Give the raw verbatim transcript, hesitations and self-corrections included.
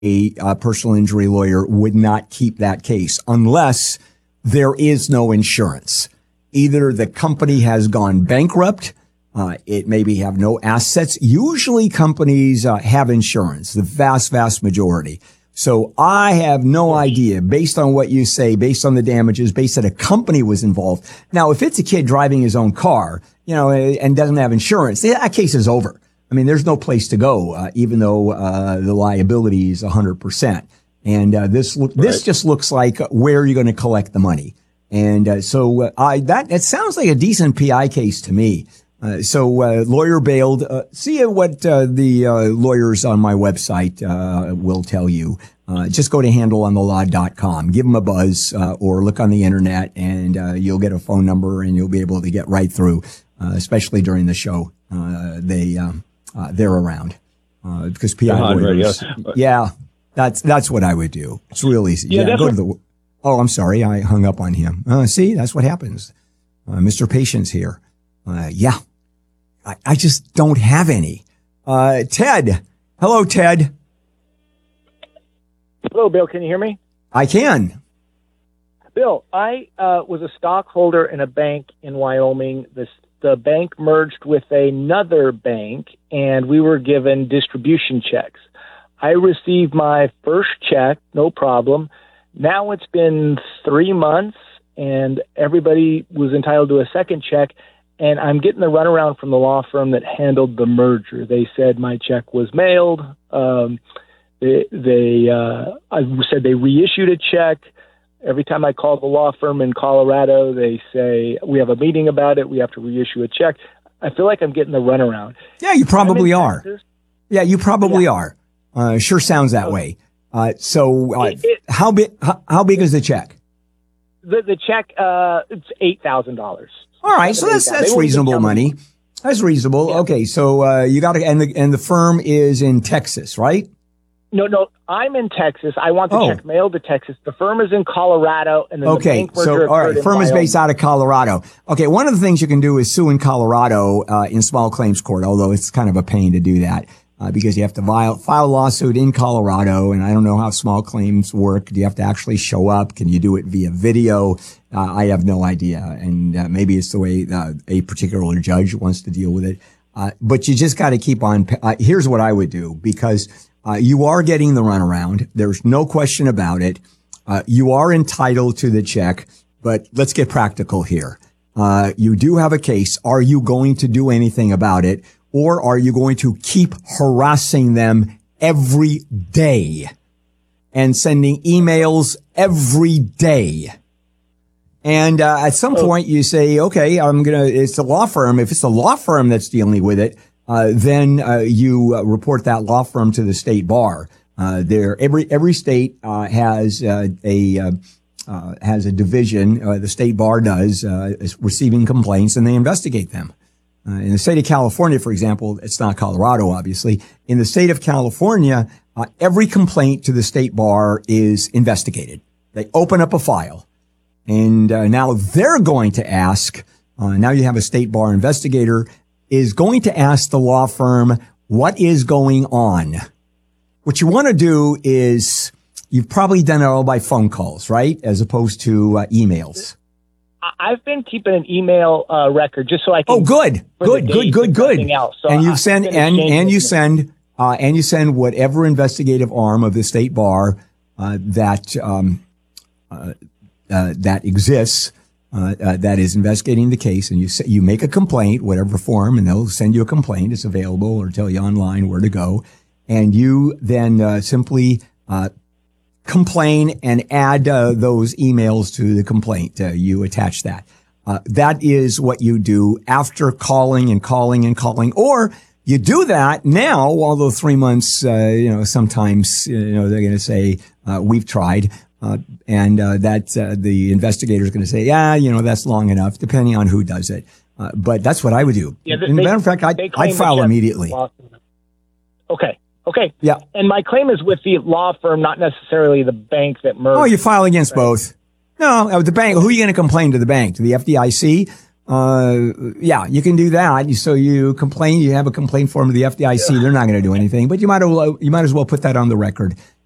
a uh, personal injury lawyer would not keep that case unless there is no insurance. Either the company has gone bankrupt, uh, it maybe have no assets. Usually companies uh, have insurance, the vast, vast majority. So I have no idea, based on what you say, based on the damages, based that a company was involved. Now, if it's a kid driving his own car, you know, and doesn't have insurance, that case is over. I mean, there's no place to go, uh, even though uh, the liability is one hundred percent. And uh, this lo- right. this just looks like where you're going to collect the money. And uh, so uh, I that it sounds like a decent P I case to me. Uh, so uh, lawyer bailed. Uh, see what uh, the uh, lawyers on my website uh, will tell you. Uh, just go to handle on the law dot com. Give them a buzz uh, or look on the internet, and uh, you'll get a phone number, and you'll be able to get right through, uh, especially during the show. Uh, they, um, uh, they're around uh, because P I lawyers. Yes. Yeah, that's that's what I would do. It's real easy. Yeah, yeah go what- to the. Oh, I'm sorry. I hung up on him. Uh, see, that's what happens. Uh, Mister Patience here. Uh, yeah. I, I just don't have any. Uh, Ted. Hello, Ted. Hello, Bill. Can you hear me? I can. Bill, I uh, was a stockholder in a bank in Wyoming. The, the bank merged with another bank, and we were given distribution checks. I received my first check, no problem. Now it's been three months, and everybody was entitled to a second check, and I'm getting the runaround from the law firm that handled the merger. They said my check was mailed. Um, they they uh, I said they reissued a check. Every time I call the law firm in Colorado, they say, we have a meeting about it. We have to reissue a check. I feel like I'm getting the runaround. Yeah, you probably are. Texas. Yeah, you probably yeah. are. Uh, sure sounds that way. Uh, so uh, it, it, how big, how, how big is the check? The, the check, uh, it's eight thousand dollars. All right. So that's, that's reasonable money. That's reasonable. Yeah. Okay. So, uh, you got to, and the, and the firm is in Texas, right? No, no, I'm in Texas. I want the oh. check mailed to Texas. The firm is in Colorado, and then okay, the bank merger so all right, in firm is Wyoming. based out of Colorado. Okay, one of the things you can do is sue in Colorado uh, in small claims court, although it's kind of a pain to do that uh, because you have to file, file a lawsuit in Colorado, and I don't know how small claims work. Do you have to actually show up? Can you do it via video? Uh, I have no idea, and uh, maybe it's the way uh, a particular judge wants to deal with it. Uh, but you just got to keep on. Uh, here's what I would do, because Uh, you are getting the runaround. There's no question about it. Uh, you are entitled to the check, but let's get practical here. Uh, you do have a case. Are you going to do anything about it, or are you going to keep harassing them every day and sending emails every day? And uh, at some point you say, okay, I'm going to, it's a law firm. If it's a law firm that's dealing with it, Uh, then, uh, you uh, report that law firm to the state bar. Uh, there, every, every state, uh, has, uh, a, uh, uh, has a division, uh, the state bar does, uh, receiving complaints, and they investigate them. Uh, in the state of California, for example, it's not Colorado, obviously. In the state of California, uh, every complaint to the state bar is investigated. They open up a file, and, uh, now they're going to ask, uh, now you have a state bar investigator is going to ask the law firm, what is going on? What you want to do is, you've probably done it all by phone calls, right? As opposed to uh, emails. I've been keeping an email uh, record just so I can. Oh, good, good, good, good, good. So and you send, and, and you send, uh, and you send whatever investigative arm of the state bar, uh, that, um, uh, uh, that exists. Uh, uh, that is investigating the case, and you say, you make a complaint, whatever form, and they'll send you a complaint. It's available, or tell you online where to go. And you then, uh, simply, uh, complain and add, uh, those emails to the complaint. Uh, you attach that. Uh, that is what you do after calling and calling and calling, or you do that now, although three months, uh, you know, sometimes, you know, they're going to say, uh, we've tried. Uh, and, uh, that, uh, the investigator is going to say, yeah, you know, that's long enough, depending on who does it. Uh, but that's what I would do. Yeah, they, As a matter of fact, I'd, I'd file immediately. Okay. Okay. Yeah. And my claim is with the law firm, not necessarily the bank that merged. Oh, you file against right? both. No, uh, the bank, who are you going to complain to the bank? To the F D I C? Uh, yeah, you can do that. So you complain, you have a complaint form to the F D I C. They're not going to do anything, but you might, you might as well put that on the record